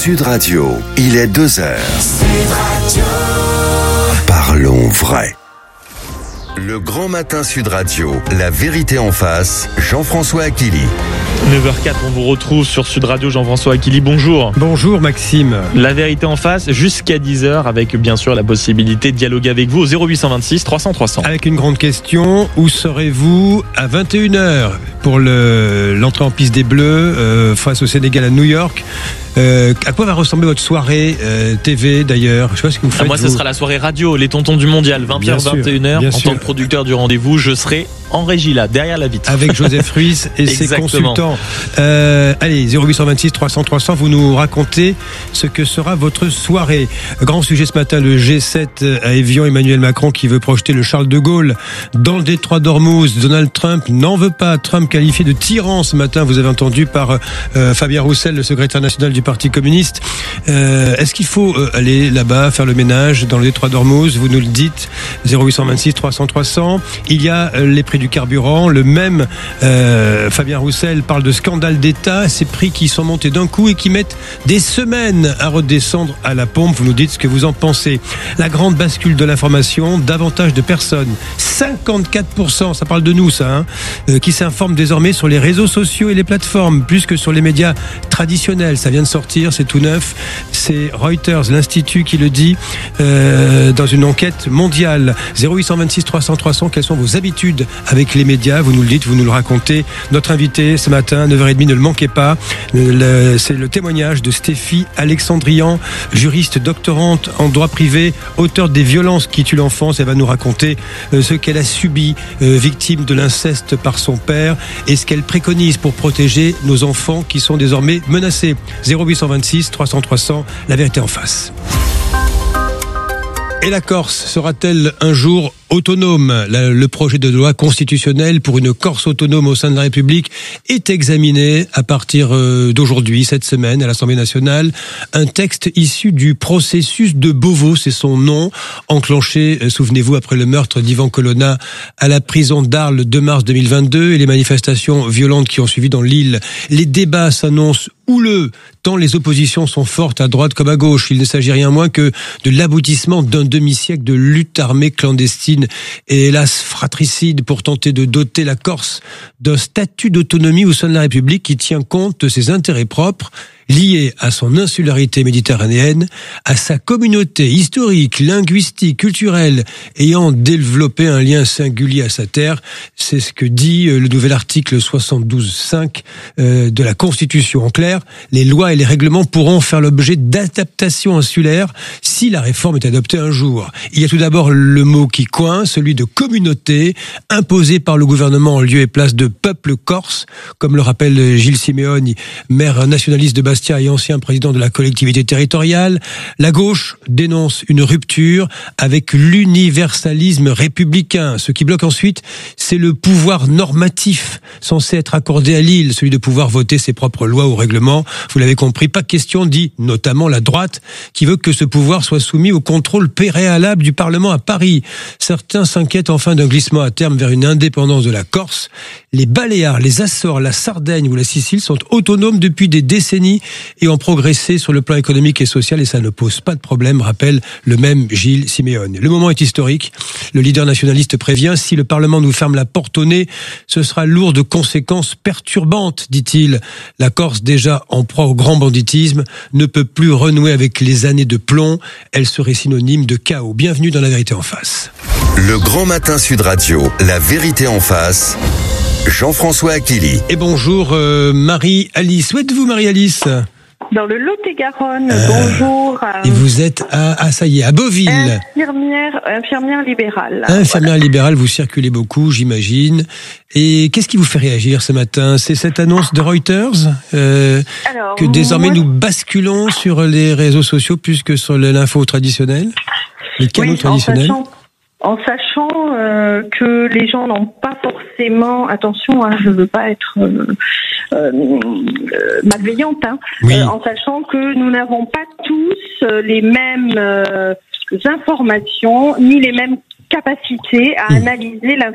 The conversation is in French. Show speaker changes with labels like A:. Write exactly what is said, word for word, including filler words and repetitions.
A: Sud Radio, il est deux heures. Sud Radio. Parlons vrai. Le grand matin Sud Radio, la vérité en face, Jean-François Akili.
B: neuf heures quatre, on vous retrouve sur Sud Radio, Jean-François Akili, bonjour.
C: Bonjour Maxime.
B: La vérité en face, jusqu'à dix heures, avec bien sûr la possibilité de dialoguer avec vous au zéro huit cent vingt-six trois cents trois cents.
C: Avec une grande question, où serez-vous à vingt et une heures pour le, l'entrée en piste des Bleus euh, face au Sénégal à New York? Euh, à quoi va ressembler votre soirée euh, T V d'ailleurs? Je sais pas ce que vous faites.
B: Ah, moi,
C: vous.
B: ce sera la soirée radio, les tontons du mondial, vingt heures, vingt et une heures. En
C: sûr.
B: tant que producteur du rendez-vous, je serai en régie là, derrière la vitre.
C: Avec Joseph Ruiz et ses consultants. Euh, allez, zéro huit cent vingt-six trois cents trois cents, vous nous racontez ce que sera votre soirée. Grand sujet ce matin, le G sept à Évian, Emmanuel Macron qui veut projeter le Charles de Gaulle dans le détroit d'Ormuz. Donald Trump n'en veut pas. Trump qualifié de tyran ce matin, vous avez entendu par euh, Fabien Roussel, le secrétaire national du Parti communiste. Euh, est-ce qu'il faut euh, aller là-bas, faire le ménage dans le détroit d'Ormuz? Vous nous le dites, zéro huit cent vingt-six trois cents trois cents. Il y a euh, les prix du carburant. Le même euh, Fabien Roussel parle de scandale d'État, ces prix qui sont montés d'un coup et qui mettent des semaines à redescendre à la pompe. Vous nous dites ce que vous en pensez. La grande bascule de l'information, davantage de personnes, cinquante-quatre pour cent, ça parle de nous ça, hein, euh, qui s'informent désormais sur les réseaux sociaux et les plateformes, plus que sur les médias traditionnels. Ça vient de sortir, c'est tout neuf. C'est Reuters, l'Institut qui le dit euh, dans une enquête mondiale. zéro huit cent vingt-six trois cents trois cents, quelles sont vos habitudes avec les médias? Vous nous le dites, vous nous le racontez. Notre invité ce matin, neuf heures trente, ne le manquez pas. Le, c'est le témoignage de Stéphie Alexandrian, juriste doctorante en droit privé, auteure des violences qui tuent l'enfance. Elle va nous raconter euh, ce qu'elle a subi, euh, victime de l'inceste par son père, et ce qu'elle préconise pour protéger nos enfants qui sont désormais menacés. zéro huit cent vingt-six trois cents trois cents, la vérité en face. Et la Corse sera-t-elle un jour autonome? Le projet de loi constitutionnelle pour une Corse autonome au sein de la République est examiné à partir d'aujourd'hui, cette semaine, à l'Assemblée nationale. Un texte issu du processus de Beauvau, c'est son nom, enclenché, souvenez-vous, après le meurtre d'Ivan Colonna à la prison d'Arles le deux mars deux mille vingt-deux et les manifestations violentes qui ont suivi dans l'île. Les débats s'annoncent houleux, tant les oppositions sont fortes à droite comme à gauche. Il ne s'agit rien moins que de l'aboutissement d'un demi-siècle de lutte armée clandestine et hélas fratricide pour tenter de doter la Corse d'un statut d'autonomie au sein de la République qui tient compte de ses intérêts propres, lié à son insularité méditerranéenne, à sa communauté historique, linguistique, culturelle, ayant développé un lien singulier à sa terre. C'est ce que dit le nouvel article soixante-douze cinq de la Constitution. En clair, les lois et les règlements pourront faire l'objet d'adaptations insulaires si la réforme est adoptée un jour. Il y a tout d'abord le mot qui coince, celui de communauté, imposé par le gouvernement en lieu et place de peuple corse, comme le rappelle Gilles Simeoni, maire nationaliste de Bastia et ancien président de la collectivité territoriale. La gauche dénonce une rupture avec l'universalisme républicain. Ce qui bloque ensuite, c'est le pouvoir normatif censé être accordé à l'île, celui de pouvoir voter ses propres lois ou règlements. Vous l'avez compris, pas question, dit notamment la droite, qui veut que ce pouvoir soit soumis au contrôle préalable du Parlement à Paris. Certains s'inquiètent enfin d'un glissement à terme vers une indépendance de la Corse. Les Baléares, les Açores, la Sardaigne ou la Sicile sont autonomes depuis des décennies et ont progressé sur le plan économique et social et ça ne pose pas de problème, rappelle le même Gilles Simeoni. Le moment est historique. Le leader nationaliste prévient, si le Parlement nous ferme la porte au nez, ce sera lourd de conséquences perturbantes, dit-il. La Corse, déjà en proie au grand banditisme, ne peut plus renouer avec les années de plomb. Elle serait synonyme de chaos. Bienvenue dans La Vérité en face.
A: Le grand matin Sud Radio, La Vérité en face. Jean-François Akili.
C: Et bonjour euh, Marie-Alice. Où êtes-vous Marie-Alice?
D: Dans le Lot-et-Garonne. Euh, Bonjour. Euh,
C: et vous êtes à, à ça y est, à Beauville.
D: Infirmière, infirmière libérale.
C: Infirmière
D: voilà.
C: libérale, vous circulez beaucoup, j'imagine. Et qu'est-ce qui vous fait réagir ce matin? C'est cette annonce de Reuters euh, Alors, que désormais moi, nous basculons sur les réseaux sociaux plus que sur l'info traditionnelle, les canaux
D: oui,
C: traditionnels.
D: En sachant, en sachant euh, que les gens n'ont pas forcément, attention, hein, je ne veux pas être euh, euh, malveillante, hein,
C: oui.
D: euh, en sachant que nous n'avons pas tous les mêmes euh, informations ni les mêmes capacités à mmh. analyser l'information.